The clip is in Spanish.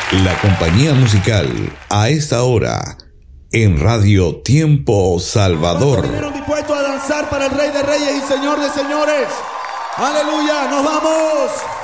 La compañía musical a esta hora en Radio Tiempo Salvador. ¿Estuvieron dispuestos a danzar para el Rey de Reyes y Señor de Señores? ¡Aleluya! ¡Nos vamos!